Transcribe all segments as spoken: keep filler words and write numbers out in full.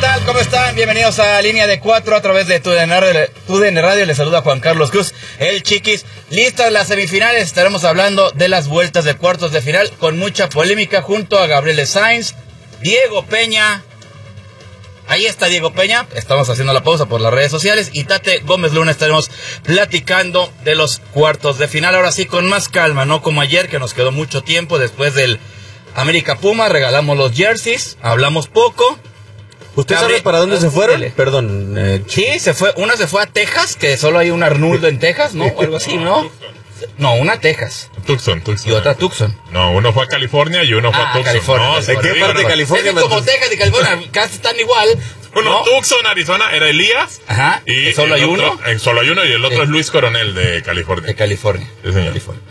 tal? ¿Cómo están? Bienvenidos a Línea de Cuatro a través de TUDN Radio. TUDN Radio. Les saluda Juan Carlos Cruz, el Chiquis. Listas las semifinales. Estaremos hablando de las vueltas de cuartos de final con mucha polémica junto a Gabriel Sainz, Diego Peña. Ahí está Diego Peña. Estamos haciendo la pausa por las redes sociales. Y Tate Gómez Luna estaremos platicando de los cuartos de final. Ahora sí, con más calma, no como ayer, que nos quedó mucho tiempo después del América Puma. Regalamos los jerseys, hablamos poco. ¿Usted sabe para dónde se fueron? Perdón. Eh, sí, se fue. Una se fue a Texas, que solo hay un Arnuldo en Texas, ¿no? O algo así, ¿no? No, una a Texas. Tucson, Tucson. Y otra a Tucson. No, uno fue a California y uno fue ah, a Tucson. California. No, ¿De qué parte de California? Es que como Texas y California casi están igual. Uno, ¿no? Tucson, Arizona, era Elías. Ajá. Y ¿Solo hay otro, uno? En solo hay uno y el otro sí. es Luis Coronel de California. De California. Sí, señor. California.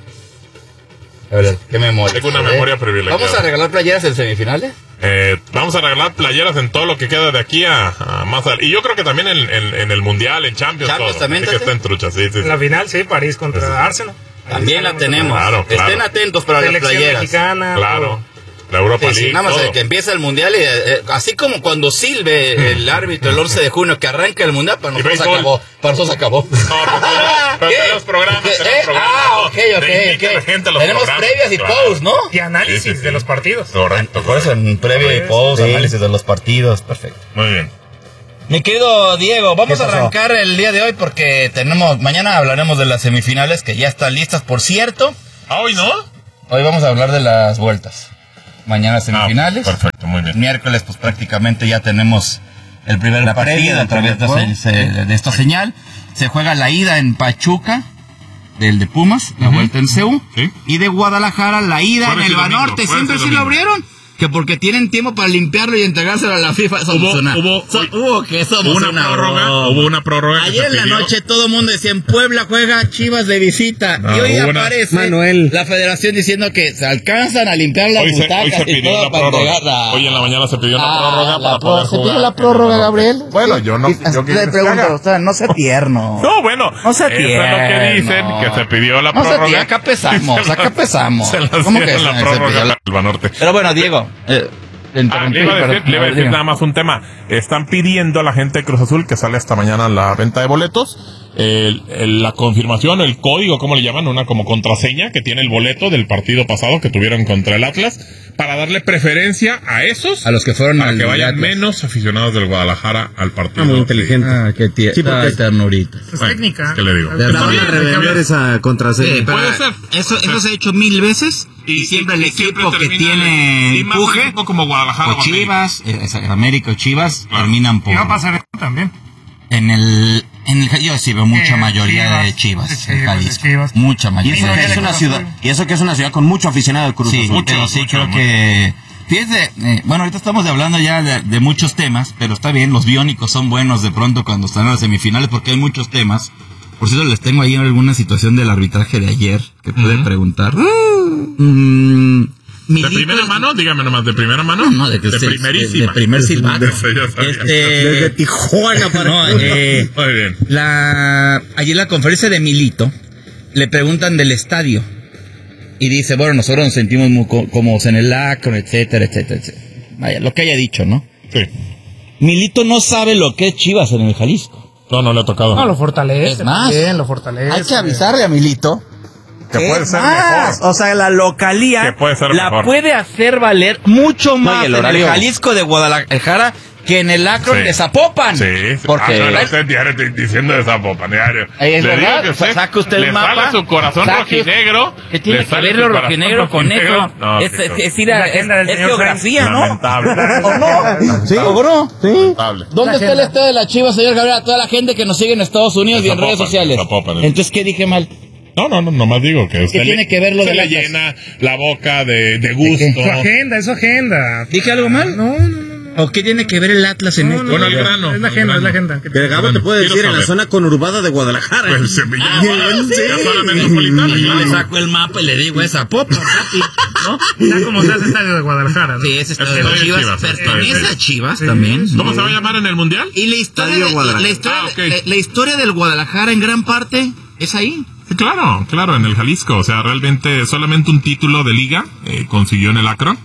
A ver, qué memoria. Tengo una ¿eh? memoria privilegiada. ¿Vamos a regalar playeras en semifinales? Eh, vamos a regalar playeras en todo lo que queda de aquí a, a más al... Y yo creo que también en, en, en el Mundial, en Champions, Champions todo. también. Así que está en trucha, sí, sí, sí. La final, sí, París contra sí. Arsenal. Ahí también la tenemos. Claro, claro. Estén atentos para Selección las playeras. Mexicana, claro. Todo. La Europa sí, sí, League, nada más todo. que empieza el Mundial, y, eh, así como cuando silbe el árbitro el once de junio que arranca el Mundial, para nosotros acabó. Para nosotros acabó. No, pero, pero tenemos programas, ¿Qué? tenemos ¿Eh? programas. Ah, ok, ok, De- ok. de la gente a los Tenemos programas, previas y claro. post, ¿no? Y análisis Sí, sí, sí. de los partidos. Correcto. Por eso en previa y post, Sí. análisis de los partidos, perfecto. Muy bien. Mi querido Diego, vamos ¿Qué a pasó? arrancar el día de hoy porque tenemos, mañana hablaremos de las semifinales que ya están listas, por cierto. Ah, hoy no. Hoy vamos a hablar de las vueltas. Mañana semifinales. Ah, perfecto, muy bien. Miércoles, pues prácticamente ya tenemos el primer La partido previa, a través de, ¿no? se- de esta señal. Se juega la ida en Pachuca, del de Pumas, la Ujú. vuelta en C U. Sí. Y de Guadalajara, la ida en Jueves el y domingo, Banorte. jueves Siempre y sí lo domingo. abrieron. Que porque tienen tiempo para limpiarlo y entregárselo a la FIFA. Somos Hubo- una, hubo- so- hubo que somos Hubo una, una prórroga, broma. hubo una prórroga. que Ayer se en la pidió. noche todo el mundo decía en Puebla juega Chivas de visita. No, y hoy hubo una- aparece Manuel. la federación diciendo que se alcanzan a limpiar las Hoy se, hoy butacas se y pidió todo la para prórroga. entregarla. Hoy en la mañana se pidió la Ah, prórroga la para pro- poder ¿Se jugar. pidió la prórroga, Gabriel? Bueno, yo no. Sí, Yo le pregunto, o sea, no sea tierno. No, bueno, No sea eso es lo que tierno. dicen, que se pidió la No sea prórroga. tierno, acá pesamos, acá pesamos. Se la ¿Cómo que hicieron se- la se prórroga pidió la- al Banorte. Pero bueno, Diego, eh, te Ah, interrumpí, le iba a decir, pero- le iba a decir diga. nada más un tema. Están pidiendo a la gente de Cruz Azul que sale esta mañana la venta de boletos. El, el- la confirmación, el código, ¿cómo le llaman? Una como contraseña que tiene el boleto del partido pasado que tuvieron contra el Atlas, para darle preferencia a esos, A los que fueron para al que vayan Atlas. menos aficionados del Guadalajara al partido. Ah, muy inteligente. Ah, qué tierno. Sí, porque- Ay, ternurita. Es Bueno, técnica. ¿qué le digo? Está De Van bien, a hay que revender hablar. esa contraseña. Sí, pero Puede ser. Eso, eso se ha hecho mil veces y, Y- siempre y- el y siempre equipo que termina- tiene y más un empuje equipo como Guadalajara o o Chivas, eh, es- América o Chivas Claro. terminan por Y va a pasar esto también. en el en el yo sí veo mucha Eh, mayoría de Chivas, Chivas de en Chivas, de Jalisco, Chivas. mucha Y mayoría. eso que es una ciudad, y eso que es una ciudad con mucho aficionado de Cruz Sí, Azul. pero sí mucho, creo mucho. que fíjese, eh, bueno, ahorita estamos hablando ya de, de muchos temas, pero está bien, los biónicos son buenos de pronto cuando están en las semifinales porque hay muchos temas. Por cierto, les tengo ahí alguna situación del arbitraje de ayer que pueden Ujú. preguntar. Mm, ¿De Milito primera es- mano? Dígame nomás, ¿de primera mano? No, de, que usted- primerísima. de, de primer silbato. Eso ya sabía. Este, Desde Tijuana para no, eh, Muy bien. la, ayer en la conferencia de Milito le preguntan del estadio y dice, bueno, nosotros nos sentimos muy co- cómodos en el Akron, etcétera, etcétera, etcétera. Vaya, lo que haya dicho, ¿no? Sí. Milito no sabe lo que es Chivas en el Jalisco. No, no le ha tocado. No, lo fortalece. Es más, también, lo fortalece. Hay que avisarle a Milito que puede ser más. mejor. O sea, la localía Que puede ser la mejor. puede hacer valer mucho más y el en el horario. Jalisco de Guadalajara que en el Akron Sí. de Zapopan. Sí, Porque ah, no, no, usted diario estoy diciendo de Zapopan, diario. Ahí es Le digo verdad, que usted saca usted el le mapa, sale su corazón saque- rojinegro. ¿Qué tiene le que sale ver su lo corazón rojinegro con rojinegro. eso? No, es, qué es, cosa. es ir a, La es, agenda del es señor geografía, ¿no? Lamentable. ¿O no? Sí. ¿O no? Sí. Lamentable. ¿Dónde La está el agenda. estadio de la Chivas, señor Gabriel? A toda la gente que nos sigue en Estados Unidos En y en redes Zapopan, sociales. en Zapopan. Entonces, ¿qué dije mal? No, no, no, nomás digo que usted tiene le, que ver lo se del le Atlas? llena la boca de, de gusto. Su agenda, es su agenda. ¿Dije algo mal? No, no, no. ¿O qué tiene que ver el Atlas en No, esto? no, Bueno, no, al grano, Es la al agenda, es la grano. agenda. Que Gabo te puede Quiero decir en la saber. zona conurbada de Guadalajara. Pues se me Ah, llama. sí. Ya zona metropolitana, Y yo le claro. saco el mapa y le digo, esa Zapopan, papi, ¿no? Está como está ese estadio de Guadalajara. ¿no? Sí, ese estadio Estadio de de Chivas Chivas, pertenece estadio. a Chivas Sí. también. ¿Cómo se va a llamar en el mundial? Y la historia, Estadio de- Guadalajara. la, historia, Ah, ok. la, la historia del Guadalajara en gran parte es ahí. Sí, claro, claro, en el Jalisco. O sea, realmente solamente un título de liga eh, consiguió en el Akron.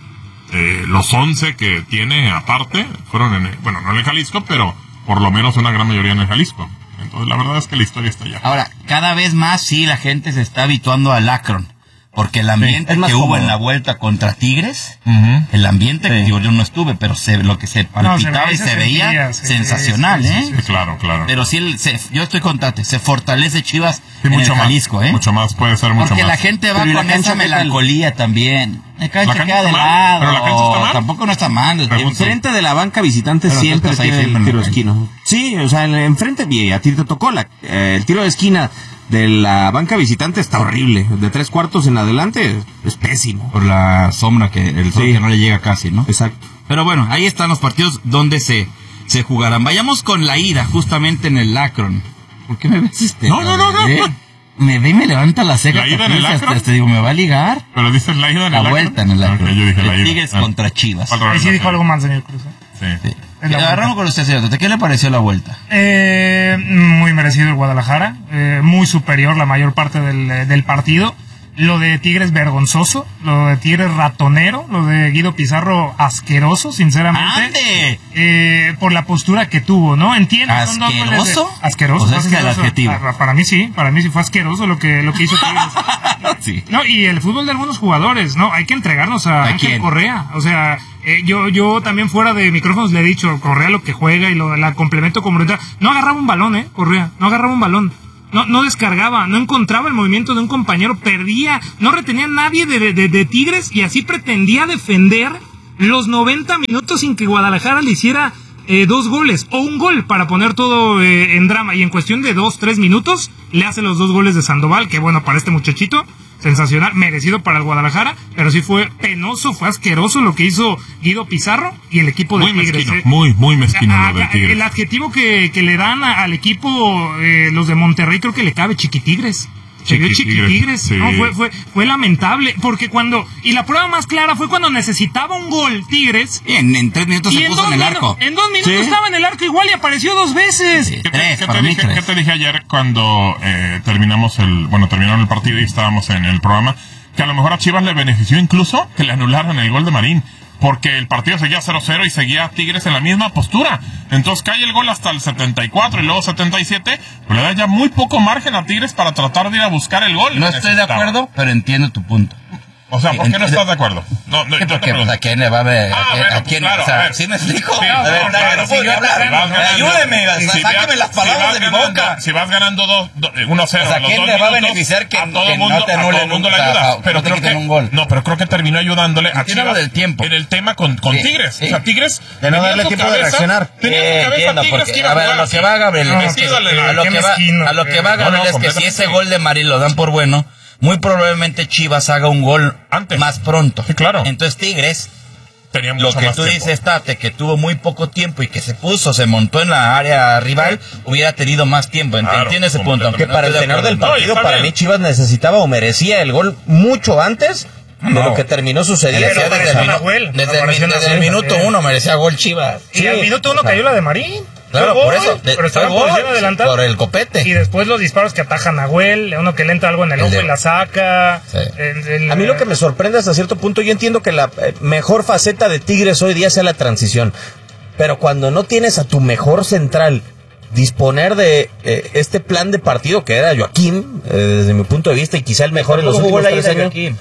eh, los once que tiene aparte fueron en el, bueno, no en el Jalisco, pero por lo menos una gran mayoría en el Jalisco. Entonces la verdad es que la historia está allá. Ahora, cada vez más sí la gente se está habituando al Akron. Porque el ambiente sí, que hubo cómodo en la vuelta contra Tigres, uh-huh. el ambiente, sí. digo, yo no estuve, pero se, lo que se palpitaba no, se y se, se veía, sentía, sensacional, se, ¿eh? Sí, sí, sí. Claro, claro. Pero sí, se, yo estoy contento, se fortalece Chivas sí, en mucho el Jalisco, más, ¿eh? Mucho más, puede ser mucho Porque más. la gente va pero con esa melancolía también. La cancha, la cancha queda de mal, lado. pero la cancha está mal. Tampoco no está mal. Enfrente de la banca visitante pero siempre tiene siempre el tiro de esquina. Sí, o sea, enfrente, y a ti te tocó la, eh, el tiro de esquina de la banca visitante está horrible. De tres cuartos en adelante es pésimo. Por la sombra, que el sol sí. que no le llega casi, ¿no? Exacto. Pero bueno, ahí están los partidos donde se, se jugarán. Vayamos con la ida, justamente en el Akron. ¿Por qué me ves este? No, no, no, no. ¿Eh? Me ve y me levanta la ceja. ¿La ida en el Akron? Te digo, ¿me va a ligar? Pero dices la ida en el Akron. La vuelta en el Akron. Okay, yo dije la ida. Tigres ah. contra Chivas. Ahí sí dijo algo más, señor Cruz. Sí. sí. Agarramos con usted, señor. ¿Qué le pareció la vuelta? Eh, muy merecido el Guadalajara. Eh, muy superior la mayor parte del, del partido. Lo de Tigres vergonzoso, lo de Tigres ratonero, lo de Guido Pizarro asqueroso, sinceramente. ¡Ande! Eh, por la postura que tuvo, ¿no? Entiendo. ¿Asqueroso? De, asqueroso. O sea, ese es el adjetivo. Para, para mí sí, para mí sí fue asqueroso lo que, lo que hizo Tigres. sí. No, y el fútbol de algunos jugadores, ¿no? Hay que entregarnos a, ¿A Ángel quién? Correa. O sea, eh, yo, yo también fuera de micrófonos le he dicho, Correa lo que juega y lo la complemento como no agarraba un balón, ¿eh? Correa, no agarraba un balón. No, no descargaba, no encontraba el movimiento de un compañero, perdía, no retenía a nadie de, de, de Tigres y así pretendía defender los noventa minutos sin que Guadalajara le hiciera eh, dos goles o un gol para poner todo eh, en drama. Y en cuestión de dos, tres minutos le hace los dos goles de Sandoval, que bueno, para este muchachito, sensacional, merecido para el Guadalajara, pero sí fue penoso, fue asqueroso lo que hizo Guido Pizarro y el equipo de muy Tigres. Mezquino, eh. Muy, muy mezquino a, lo de Tigres. El adjetivo que, que le dan a, al equipo eh, los de Monterrey creo que le cabe, chiquitigres. Se vio chiquitigres, sí. no, fue, fue, fue lamentable, porque cuando, y la prueba más clara fue cuando necesitaba un gol Tigres. Y en, en tres minutos y se en puso en el arco. En dos minutos ¿Sí? estaba en el arco igual y apareció dos veces. Sí, ¿Qué, tres, te, ¿qué, para te mí dije, tres. ¿Qué te dije ayer cuando eh, terminamos el, bueno, terminaron el partido y estábamos en el programa? Que a lo mejor a Chivas le benefició incluso que le anularon el gol de Marín. Porque el partido seguía cero cero y seguía Tigres en la misma postura. Entonces cae el gol hasta el setenta y cuatro y luego setenta y siete. Pues le da ya muy poco margen a Tigres para tratar de ir a buscar el gol. No estoy de acuerdo, pero entiendo tu punto. O sea, ¿por qué no estás de acuerdo? No, no, ¿Qué, yo porque, pues, ¿a quién le va a ver? Ah, ¿A quién? bueno, ¿A quién? claro, o sea, a ver. ¿sí me explico? Sí, a ver, no, no, claro, no puedo si hablar. vas ganando, Ayúdeme, si sáqueme vas, las palabras si de mi ganando, boca. Si vas ganando dos, do, uno cero, o sea, ¿quién le va a beneficiar que, a todo que mundo, no te a todo anulen mundo un, le ayuda? a, a, pero no te creo que, un gol? No, pero creo que terminó ayudándole a Chivas del tiempo. en el tema con, con sí, Tigres. Sí. O sea, Tigres de no darle tiempo de reaccionar. Tenía en su cabeza Tigres que iba a ver, a lo que va Gabriel, No, es que, pues, a lo que va, a lo que va Gabriel es que si ese gol de Marín lo dan por bueno, muy probablemente Chivas haga un gol antes, más pronto. Sí, claro. Entonces Tigres, tenía lo mucho que más tú tiempo. dices, Tate, que tuvo muy poco tiempo y que se puso, se montó en la área rival, hubiera tenido más tiempo. Claro, Entiende ese punto. Que no para el estoy de tenor del acuerdo. partido, No, para bien. mí Chivas necesitaba o merecía el gol mucho antes de No. lo que terminó sucediendo. Merecía desde, el, Apareció minu- Nahuel, desde el, apareció desde el Nahuel. minuto uno merecía gol Chivas. Y Sí, al minuto uno o sea, cayó la de Marín. Claro, Fue por gol, eso. de- pero estaba fue en posición gol, adelantada. por el copete. Y después los disparos que ataja Nahuel, uno que le entra algo en el El ojo de- y la saca. Sí. El- el- A mí lo que me sorprende hasta cierto punto, yo entiendo que la eh, mejor faceta de Tigres hoy día sea la transición, pero cuando no tienes a tu mejor central disponer de eh, este plan de partido que era Joaquín, eh, desde mi punto de vista, y quizá el mejor en los Tampoco últimos jugó la tres ida años. Joaquín.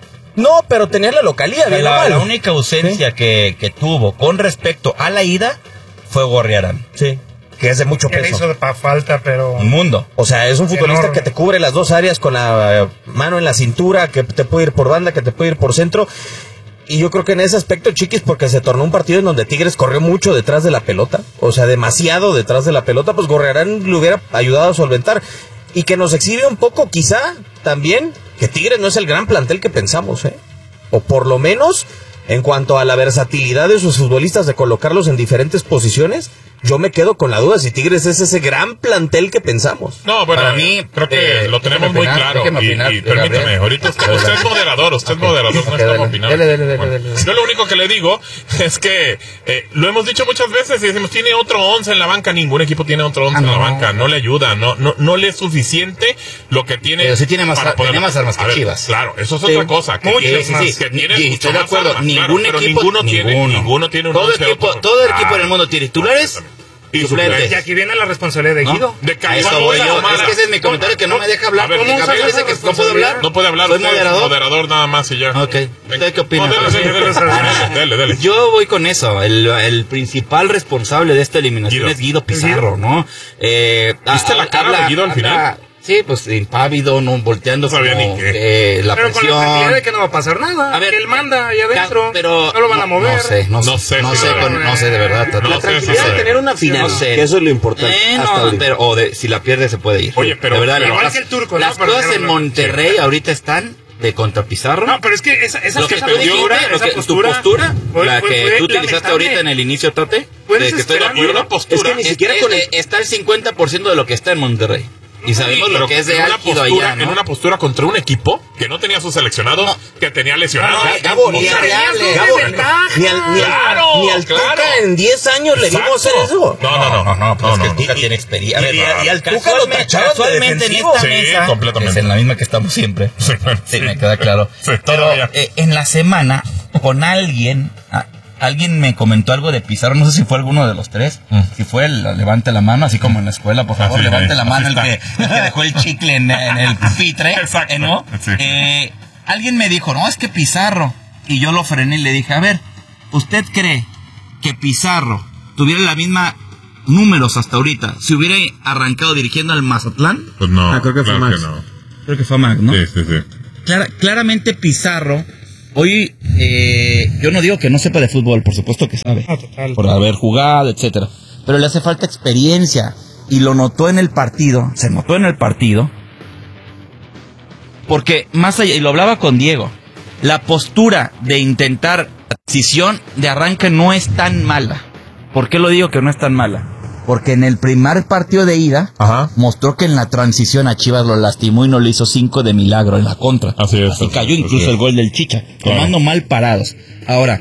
No, pero tenía la localía, bien o La, mal. la única ausencia ¿Sí? que, que tuvo con respecto a la ida fue Gorriarán. Sí, que es de mucho que le peso. hizo de pa' falta, pero... Un mundo. O sea, es un futbolista Enorme. que te cubre las dos áreas con la eh, mano en la cintura, que te puede ir por banda, que te puede ir por centro. Y yo creo que en ese aspecto, Chiquis, porque se tornó un partido en donde Tigres corrió mucho detrás de la pelota, o sea, demasiado detrás de la pelota, pues Gorriarán le hubiera ayudado a solventar. Y que nos exhibe un poco, quizá, también, que Tigres no es el gran plantel que pensamos, ¿eh? O por lo menos, en cuanto a la versatilidad de sus futbolistas de colocarlos en diferentes posiciones, yo me quedo con la duda si Tigres es ese gran plantel que pensamos. No, bueno, Para mí, creo que eh, lo tenemos muy opinar, claro. déjeme Y, opinar, y permítame, Gabriel. ahorita usted, usted es moderador, usted Ok. es moderador, no Ok, estamos dale, opinando. dale, dale, dale, Bueno, dale, dale. yo lo único que le digo es que eh, lo hemos dicho muchas veces y decimos, tiene otro once en la banca, ningún equipo tiene otro once Ah, en la no. banca, no le ayuda, no no no le es suficiente lo que tiene. Pero sí tiene más- para poder- tiene más armas que A ver, Chivas. Claro, eso es Sí. otra cosa. Que Muchas tiene, más. que tiene Y mucho estoy de más acuerdo, armas, ningún claro, pero equipo, ninguno tiene, ninguno. ninguno tiene un Todo once equipo, otro. todo el equipo Ah, en el mundo tiene titulares y y suplentes. suplentes. Y aquí viene la responsabilidad de ¿No? Guido. De A Caguán, eso voy Ahumada, yo. Ahumada. Es que ese es mi comentario que no me deja hablar. A ver, Porque ¿cómo Gabriel usas dice esa que no puedo hablar. No puede hablar Soy usted, moderador. moderador nada más y ya. Ok. ¿Usted qué opina? No, dele, dele, dele, dele, dele, dele. Yo voy con eso. El, el principal responsable de esta eliminación Guido. es Guido Pizarro, ¿no? Eh, ¿Viste la cara de Guido al final? Sí, pues impávido, no volteando No sabía como ni qué. eh, la Pero con la presión. tranquilidad de que no va a pasar nada. A ver, que él manda ahí adentro. pero no lo van a mover. No sé, no, No sé, sé, no sí, sé, no, con- no, no sé de verdad. no La sé, tranquilidad sí, de sí. tener una final, No sé. Que eso es lo importante, Eh, hasta no, ahorita. pero o de, si la pierde se puede ir. Oye, pero- de verdad, pero- no, igual las, que el turco, ¿no? las Pero cosas no, en no, no. Monterrey ahorita están de contra Pizarro. No, pero es que esa, esa, Lo que esa tú dijiste, postura, lo esa que- tu postura, postura, fue- la fue- que fue tú utilizaste lamentable. ahorita en el inicio, Tate, Fue de que estoy de desesperante. acuerdo. Una postura. Es que ni siquiera Es- con el- eh, está el cincuenta por ciento de lo que está en Monterrey. Y sabemos Pero lo que es de en una álgido postura, allá, ¿no? en una postura contra un equipo que no tenía sus seleccionados, No. que tenía lesionados. No, Ga- Gabo, ni, Ni a- reales. Gabo, desventaja. ni al, ni al- Claro, ni al claro. Tuca en diez años le vimos hacer eso. No, no, no, no, no, pues es que no. el Tuca tiene experiencia. A ver, y- y al Tuca lo casualmente, tachaban de casualmente en defensivo. esta Sí, mesa, completamente. que es en la misma que estamos siempre. Sí, bueno, Sí, sí. me queda claro. Sí, Pero todavía. eh, en la semana, con alguien, a- alguien me comentó algo de Pizarro, no sé si fue alguno de los tres, si fue el levante la mano, así como en la escuela, por favor, Así, levante ahí, la mano así el que, el que dejó el chicle en, en el pupitre, Exacto, eh, ¿no? sí. Eh, alguien me dijo, no, es que Pizarro, y yo lo frené y le dije, a ver, ¿usted cree que Pizarro tuviera la misma números hasta ahorita si hubiera arrancado dirigiendo al Mazatlán? Pues no. Ah, creo que fue claro Max. no. Creo que fue Mac, ¿no? Sí, sí, sí. Clara- claramente Pizarro, hoy eh, yo no digo que no sepa de fútbol, por supuesto que sabe, Ah, total. por haber jugado, etcétera, pero le hace falta experiencia y lo notó en el partido, se notó en el partido, porque más allá, y lo hablaba con Diego, la postura de intentar transición de arranque no es tan mala. ¿Por qué lo digo que no es tan mala? Porque en el primer partido de ida Ajá. mostró que en la transición a Chivas lo lastimó y no le hizo cinco de milagro en la contra. Así es, Así así cayó es, incluso así es. el gol del Chicha, Claro. tomando mal parados. Ahora,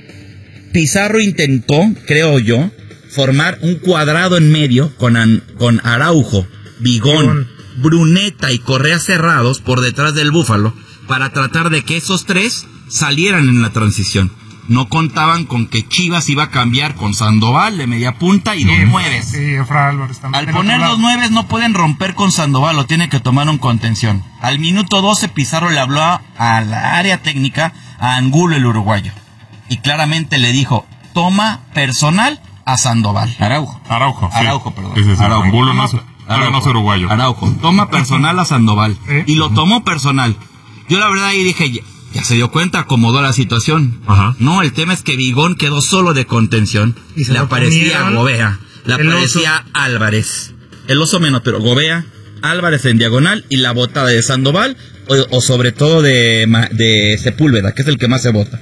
Pizarro intentó, creo yo, formar un cuadrado en medio con, An- con Araujo, Bigón, Bigón. Bruneta y Correa cerrados por detrás del Búfalo para tratar de que esos tres salieran en la transición. No contaban con que Chivas iba a cambiar con Sandoval de media punta y dos nueves. Sí, Efra Álvarez también. Al del poner otro lado. dos nueves no pueden romper con Sandoval, lo tiene que tomar un contención. Al minuto doce Pizarro le habló a, a la área técnica a Angulo el uruguayo. Y claramente le dijo, toma personal a Sandoval. Araujo. Araujo. sí. Araujo, perdón. Sí, sí, sí. Araujo. Angulo no es, Toma- pero no es uruguayo. Araujo. Toma personal a Sandoval. ¿Eh? Y lo tomó personal. Yo la verdad ahí dije, ya, ya se dio cuenta, acomodó la situación. Ajá. No, el tema es que Bigón quedó solo de contención. Y se Le lo aparecía comieron. Gobea. Le El aparecía Álvarez. El oso menos, pero Gobea, Álvarez en diagonal y la botada de Sandoval o, o sobre todo de, Ma- de Sepúlveda, que es el que más se bota.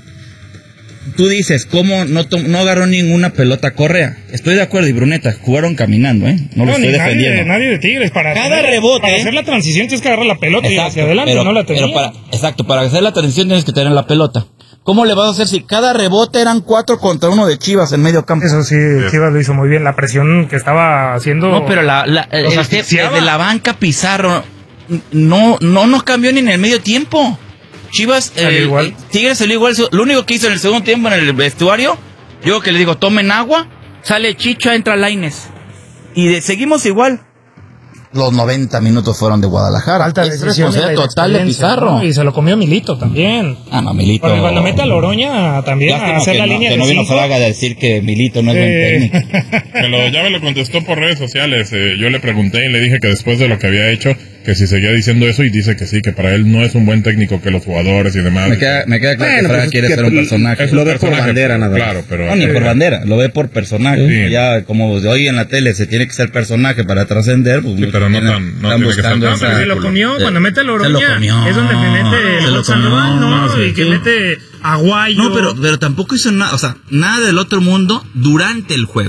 Tú dices, ¿cómo no, to- no agarró ninguna pelota Correa? Estoy de acuerdo, y Bruneta, jugaron caminando, ¿eh? No lo No, estoy ni defendiendo. nadie, nadie de Tigres. Para, Cada tener- rebote, para ¿eh? hacer la transición tienes que agarrar la pelota y Exacto, hacia adelante, pero, no la tenía. pero para, exacto, para hacer la transición tienes que tener la pelota. ¿Cómo le vas a hacer si cada rebote eran cuatro contra uno de Chivas en medio campo? Eso sí, Chivas lo hizo muy bien. La presión que estaba haciendo. No, pero la, la, el- los el- asfixiaba. desde la banca Pizarro no, no nos cambió ni en el medio tiempo. Chivas, Salió el- igual. el Tigres salió igual. Lo único que hizo en el segundo tiempo en el vestuario, yo que le digo, tomen agua, sale Chicho, entra Lainez. Y de- seguimos igual. Los noventa minutos fueron de Guadalajara. Falta de Es decisión y responsabilidad de total de experiencia, Pizarro. ¿no? Y se lo comió Milito también. Ah, no, Milito. Porque cuando mete a Loroña también a Lástima hacer que la no, línea que de no vino cinco. Fraga a decir que Milito no es buen Eh, técnico. Me lo, ya me lo contestó por redes sociales. eh, yo le pregunté y le dije que después de lo que había hecho, que si seguía diciendo eso, y dice que sí, que para él no es un buen técnico, que los jugadores y demás. Me queda, me queda claro Bueno, que Fraga pues, quiere que ser un tú- personaje. Es un Lo ve por personaje, bandera, nada más. Claro, pero. No, ni por eh, bandera, lo ve por personaje. Sí. Ya, como de hoy en la tele se tiene que ser personaje para trascender, pues Sí, pero no tienen- tan- no están tiene que ser buscando tan No, pero esa- si lo comió, Eh, cuando mete a se lo Loroña, comió, es donde se mete se lo el Sandoval, comió, ¿no? sí, y que sí. mete a Guayo. No, pero, pero tampoco hizo nada, o sea, nada del otro mundo durante el juego.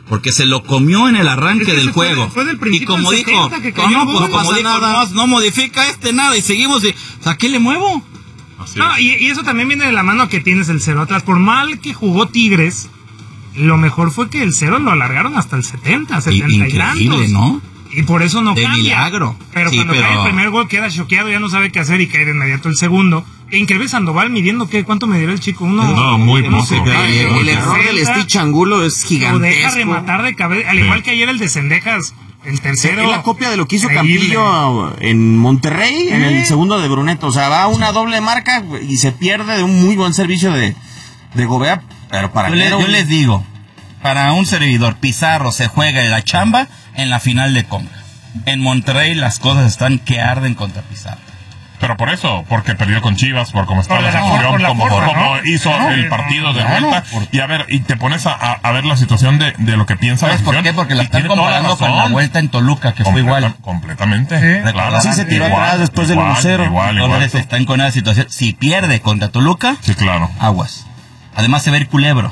porque se lo comió en el arranque del fue, juego. Fue del y como dijo, ¿cómo? Pues, como dijo, no, no modifica este nada y seguimos. Y, o sea, ¿qué le muevo? Así no, y, y eso también viene de la mano que tienes el cero atrás. Por mal que jugó Tigres, lo mejor fue que el cero lo alargaron hasta el setenta, setenta y increíble, tantos. ¿no? Y por eso no de cambia. milagro. Pero sí, cuando pero... cae el primer gol queda choqueado, ya no sabe qué hacer y cae de inmediato el segundo. E increíble Sandoval midiendo que cuánto me dirá el chico. Uno, no, muy no poco. sé, el, el error del Stitch Angulo es gigantesco. Lo deja rematar de cabeza, al igual que ayer el de Cendejas, el tercero. Es la copia de lo que hizo increíble. Campillo en Monterrey, en el segundo de Brunetto. O sea, va a una doble marca y se pierde de un muy buen servicio de, de Gobea. Pero para yo, le, yo un... les digo, para un servidor, Pizarro se juega en la chamba en la final de Conca. En Monterrey las cosas están que arden contra Pizarro. Pero por eso, porque perdió con Chivas, por cómo está por la situación, como, forma, como ¿no? hizo no, el partido de claro, vuelta. por... Y a ver, y te pones a, a ver la situación de, de lo que piensa ¿Sabes la por qué? Porque la y están tiene toda comparando con la vuelta en Toluca, que Completa, fue igual. Completamente. Sí, claro. Sí se tiró Igual, atrás después del igual, uno cero. Igual, igual. Entonces están con esa situación. Si pierde contra Toluca, sí, claro. aguas. Además se ve el Culebro.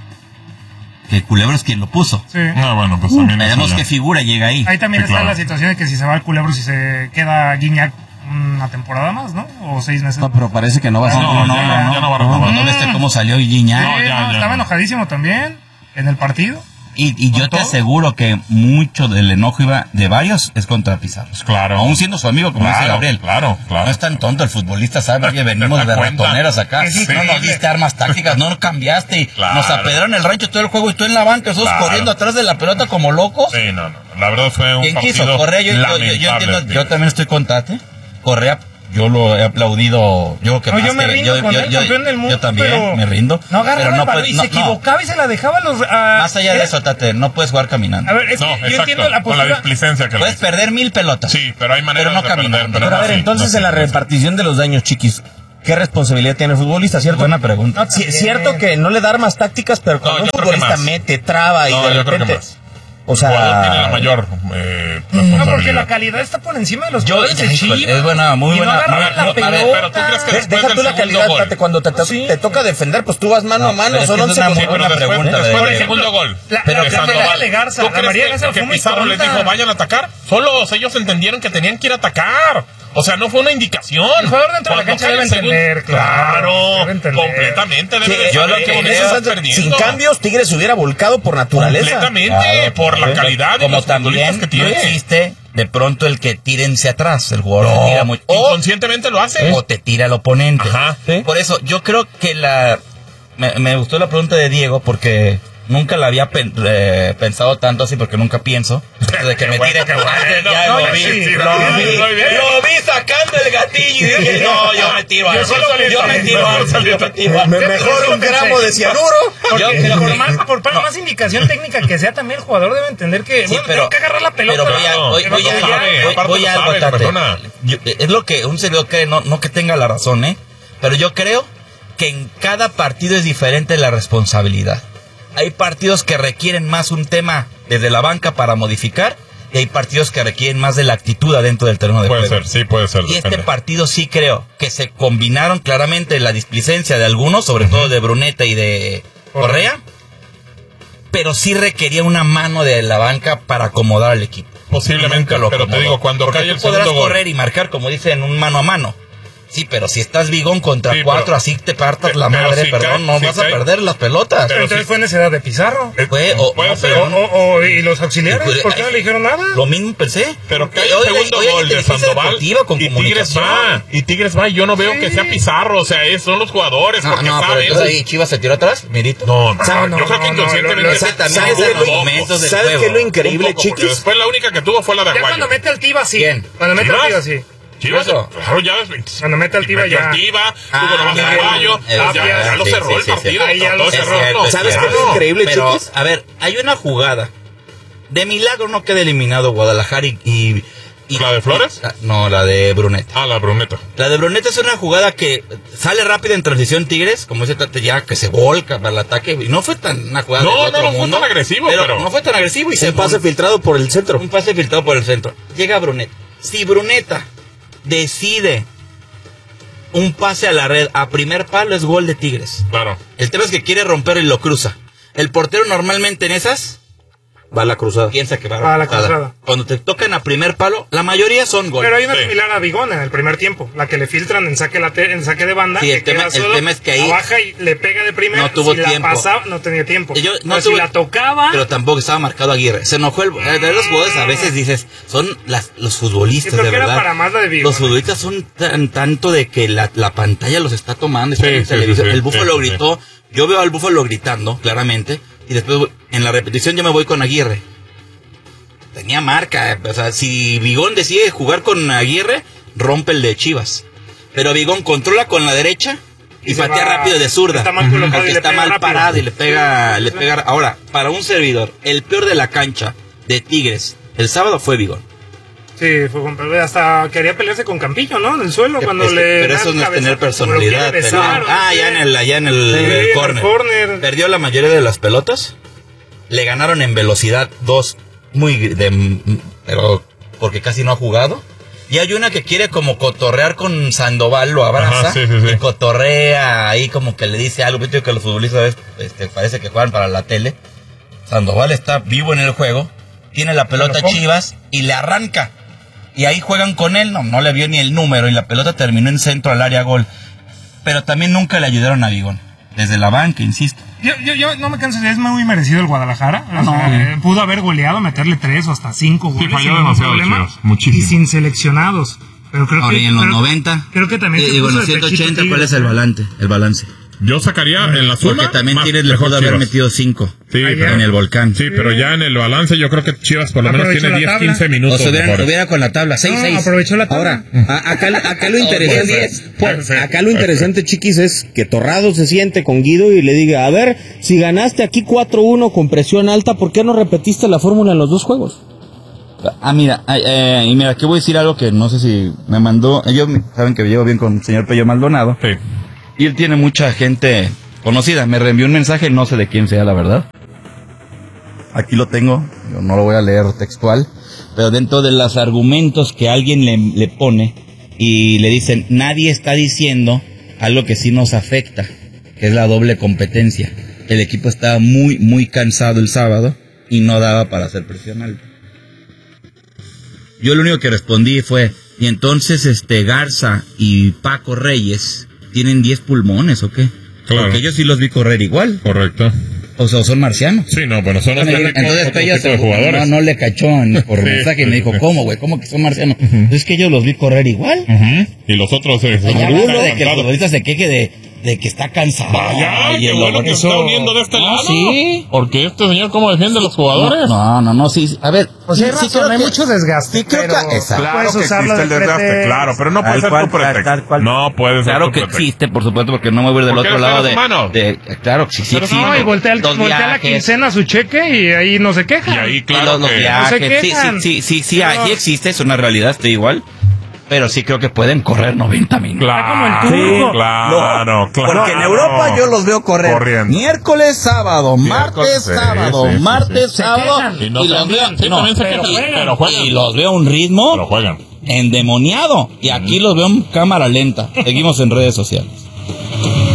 Que el Culebro es quien lo puso. Sí. Ah, bueno, pues también Veamos eso qué ya. figura llega ahí. Ahí también Sí, está claro. la situación de que si se va el Culebro, si se queda Guiñac una temporada más, ¿no? O seis meses. No, pero parece que no va a ser. No, no, ya, no, ya no va a renovar. ¿No viste cómo salió Guiñac? No, Sí, ya, no, ya. estaba enojadísimo también en el partido. Y, y yo te todo? aseguro que mucho del enojo iba de varios es contra Pizarro. Claro. Aún siendo su amigo, como Claro, dice Gabriel. claro, claro. No es tan tonto el futbolista, sabe que venimos ¿Te de das cuenta? ratoneras acá. Es No nos increíble. diste armas tácticas, no nos cambiaste. Y Claro. nos apedrearon el rancho todo el juego y tú en la banca, nosotros Claro. corriendo atrás de la pelota como locos. Sí, no, no. La verdad fue un ¿Quién partido quiso? Correa, yo, yo, yo, yo lamentable, entiendo, yo también estoy con Tate. Correa, yo lo he aplaudido. Yo creo que No, más yo me que- rindo yo, con yo, él, yo- campeón del mundo, yo también pero me rindo. No agarraba pero el balón puede- y no, se no. equivocaba y se la dejaba a los... a- Más allá de era- eso, Tate, no puedes jugar caminando. A ver, es No, que yo exacto, entiendo la con la postura... displicencia que le Puedes hizo. perder mil pelotas. Sí, pero hay maneras Pero no de perder. caminando. Pero Pero a no ver, así, entonces no en la así. repartición de los daños, chiquis, ¿qué responsabilidad tiene el futbolista, cierto? Buena pregunta. Sí, es cierto que no le da armas tácticas, pero cuando No, un yo creo que futbolista más. mete, traba y No, de yo creo que repente... más. O El jugador tiene la sea... mayor eh, No, porque la responsabilidad. calidad está por encima de los Yo, jugadores de híjole, Chivas. es buena, muy Y no buena. agarran muy- la no, a ver, pelota. pero tú crees que De- después Deja del tú la segundo calidad, gol. Tate, cuando te, te- Sí. te toca defender, pues tú vas mano a No, mano, pero es son que es once una contra muy buena uno. pregunta. Después de- del de- segundo gol. La- pero la- de la- Sandoval, la- la Garza, ¿tú la crees María que- Garza que fue muy Pizarro les tonta. dijo vayan a atacar? Solos ellos entendieron que tenían que ir a atacar. O sea, no fue una indicación. El jugador dentro de la Cuando cancha cae debe el segundo- entender, claro, Claro, debe entender. completamente. Debe de yo saber lo que que creo- estás Sin perdiendo. cambios, Tigres se hubiera volcado por naturaleza. Completamente, Claro, por la ¿eh? calidad de Como los futbolistas también que no tiene. existe de pronto el que tírense atrás, el jugador No, se tira muy, o, inconscientemente lo hace. o te tira el oponente. Ajá. Sí. Por eso yo creo que la me, me gustó la pregunta de Diego porque nunca la había pen- eh, pensado tanto así porque nunca pienso de que me Qué tire bueno, qué bueno. ya No, lo ya vi, sí, sí, lo lo vi, vi, muy bien. lo vi sacando el gatillo y dije no, yo me tiro Yo algo, solo solito, yo me tiro mejor algo, solito. yo me tiro algo. Me- mejor un gramo de cianuro. Yo Porque creo por, que- más, por pa- más indicación técnica que sea, también el jugador debe entender que, Sí, bueno, pero- tengo que agarrar la pelota. Pero voy a, No, voy, pero voy a, no sabe, voy- aparte voy no a algo, sabe la Tate. persona. Yo- es lo que un servidor cree, no, no que tenga la razón, ¿eh? Pero yo creo que en cada partido es diferente la responsabilidad. Hay partidos que requieren más un tema desde la banca para modificar y hay partidos que requieren más de la actitud adentro del terreno de Puede juego. ser, sí, puede ser. Y este depende. partido sí creo que se combinaron claramente la displicencia de algunos, sobre todo de Bruneta y de Correa, pero sí requería una mano de la banca para acomodar al equipo. Posiblemente, Nunca lo pero te acomodó. digo, cuando Porque cae tú el podrás segundo gol. correr y marcar, como dicen, un mano a mano. Sí, pero si estás bigón contra Sí, cuatro, pero- así te partas la pero madre, si perdón, cae- no si vas cae- a perder las pelotas. Pero Entonces sí. fue necesidad de Pizarro. Eh, Fue, o, puede no, ser. pero O, no- o- o- ¿Y los auxiliares? Pues, ¿Por qué no le dijeron nada? Lo mismo pensé. Pero que hay Hoy- el segundo hoy hay gol de inteligencia Sandoval deportiva con y Tigres comunicación. va, y Tigres va, y yo no veo que sea Pizarro, o sea, es- son los jugadores, No, porque no, pero saben. entonces ahí Chivas se tiró atrás, mirito. No, no, No, no, yo creo que no, no, inconscientemente lo- lo- se- también ¿Sabes hubo qué es lo- momentos del ¿Sabes juego. qué es lo un increíble, poco, porque chiquis? después la única que tuvo fue la de Ya Aguayo. cuando mete al Tiva, sí. ¿Quién? Cuando mete al ¿Chivas? Tiva, sí. Chivas, Eso. claro, ya ves, Cuando mete al Tiva, metió ya. al Tiva, Ah, tuvo nomás Miguel, a Aguayo, eh, ya, ya, ya lo sí, cerró sí, el sí, sí. partido, Ahí ya todo lo Es cerró, cierto, no, es ¿Sabes qué cierto. es lo increíble, Pero, chiquis? a ver, hay una jugada. De milagro no queda eliminado Guadalajara y... y- y- ¿La de Flores? y- no, la de Bruneta. Ah, la Bruneta. La de Bruneta es una jugada que sale rápida en transición Tigres, como dice Tate, ya que se volca para el ataque. Y no fue tan una jugada No, del no, otro no fue mundo, tan agresivo, pero- no fue tan agresivo y se Un pase un, filtrado por el centro. un pase filtrado por el centro. Llega Bruneta. Si Bruneta decide un pase a la red a primer palo, es gol de Tigres. Claro. El tema es que quiere romper y lo cruza. El portero normalmente en esas Va a la cruzada. piensa que va Va a a la la cruzada. cruzada. Cuando te tocan a primer palo, la mayoría son goles. Pero hay una Sí. similar a Bigón en el primer tiempo, la que le filtran en saque, late- en saque de banda, Sí, que el tema- queda el solo, tema es que ahí la baja y le pega de primera, no tuvo si tiempo. la pasaba, no tenía tiempo. Yo no Pero tuve- si la tocaba, Pero tampoco estaba marcado Aguirre. Se enojó el. De los jugadores a veces dices, son las, los futbolistas, Sí, creo de que era verdad. para más la de Bigón. Los futbolistas son tan tanto de que la, la pantalla los está tomando. Están Sí, en sí, televisión. sí, sí, el Búfalo sí, gritó. Yo veo al Búfalo gritando, claramente. Y después voy- en la repetición yo me voy con Aguirre. Tenía marca. O sea, si Bigón decide jugar con Aguirre, rompe el de Chivas. Pero Bigón controla con la derecha y, Y se patea va- rápido de zurda. está mal colocado Porque y le está pega mal rápido. parado y le pega, Sí, le sí. pega. Ahora, para un servidor, el peor de la cancha de Tigres el sábado fue Bigón. sí, fue con, hasta quería pelearse con Campillo, ¿no? En el suelo, cuando Es que- le. pero dan eso no es cabezazo, tener como lo personalidad. quiere pero- besar, ah, no ya sé. en el, allá en el, Sí, el el corner. córner. Perdió la mayoría de las pelotas. Le ganaron en velocidad dos, muy de, pero porque casi no ha jugado. Y hay una que quiere como cotorrear con Sandoval, lo abraza Ajá, sí, sí, sí. y cotorrea ahí como que le dice algo. Viste que los futbolistas este, parece que juegan para la tele. Sandoval está vivo en el juego, tiene la pelota Pero, ¿cómo? Chivas y le arranca. Y ahí juegan con él, no, no le vio ni el número y la pelota terminó en centro al área gol. Pero también nunca le ayudaron a Bigón, desde la banca, insisto. Yo, yo, yo no me canso, es muy merecido el Guadalajara. O No. sea, eh, pudo haber goleado, meterle tres o hasta cinco Sí, goles. falló sin ningún demasiado problema, Chivas, muchísimo. Y sin seleccionados. Pero creo Ahora, que, y en los creo- noventa, Creo que también. eh, se digo, en puso los de ciento pechito ochenta, Tigres, ¿cuál es el ¿no? balance? El balance. Yo sacaría en la suma. Porque también más- Tigres le mejor pudo haber Chivas. metido cinco Sí, Ayer. pero, en el volcán. sí, pero ya en el balance yo creo que Chivas por lo menos Aprovechó tiene la diez, tabla. quince O minutos. se hubiera, mejores. hubiera con la tabla, seis seis. No, aprovechó la tabla. Ahora, a- acá, acá lo interesante, Puede ser, puede ser. acá lo interesante, chiquis, es que Torrado se siente con Guido y le diga, a ver, si ganaste aquí cuatro uno con presión alta, ¿por qué no repetiste la fórmula en los dos juegos? Ah, mira, eh, eh, y mira, aquí voy a decir algo que no sé si me mandó. Ellos saben que llevo bien con el señor Pello Maldonado. Sí. Y él tiene mucha gente conocida. Me reenvió un mensaje, no sé de quién sea, la verdad. Aquí lo tengo, yo no lo voy a leer textual. Pero dentro de los argumentos que alguien le, le pone y le dicen, nadie está diciendo algo que sí nos afecta, que es la doble competencia. El equipo estaba muy, muy cansado el sábado y no daba para hacer presión alta. Yo lo único que respondí fue, y entonces este Garza y Paco Reyes tienen diez pulmones o qué? Claro. Porque yo sí los vi correr igual. Correcto. O sea, son marcianos. Sí, no, bueno, son Entonces, atléticos, entonces otro Pello tipo de se- jugadores. no, no le cachó en- por Sí, mensaje y me sí, dijo, sí. ¿cómo, güey? ¿Cómo que son marcianos? Es que ellos los vi correr igual. Ujú. Y los otros eh, Ya algunos basta de que el cansados. futbolista se queje de, de que está cansado. Vaya, Y qué el bueno otro- que se está uniendo de este Ah, lado. sí. Porque este señor, ¿cómo defiende a los jugadores? No, no, no, sí. sí. A ver, Pues sí, hay sí razón, creo hay que- mucho desgaste. sí creo pero que- exacto. Claro puedes que usarlo existe el de desgaste, pretexto. claro, pero no puede Tal ser cual, tu pretexto. tal cual. No puede ser Claro tu que pretexto. existe, por supuesto, porque no me voy a ir del Porque otro eres lado seres de, humanos. de- Claro que sí, sí Pero existe. No, y voltea, el- Los voltea la viajes, quincena a su cheque y ahí no se queja. Y ahí, y claro los, los que... viajes. No se Sí, sí, quejan. sí, sí, sí, ah, No. sí existe, es una realidad, estoy igual. Pero sí creo que pueden correr noventa minutos. Claro, como el turco. claro, claro. Porque en Europa yo los veo correr Corriendo. miércoles, sábado, Miércoles, martes, sí, sábado, sí, sí, martes, sí. sábado. quejan. Y no se los veo, olvidan, sí, no, también se pero, quejan, y- pero juegan. y los veo a un ritmo Pero juegan. endemoniado. Y aquí los veo en cámara lenta. Seguimos en redes sociales.